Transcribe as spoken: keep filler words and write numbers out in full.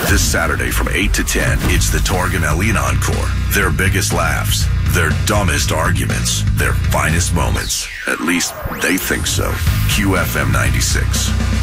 This Saturday from eight to ten, it's the Torg and Elliott Encore. Their biggest laughs, their dumbest arguments, their finest moments. At least they think so. Q F M ninety-six.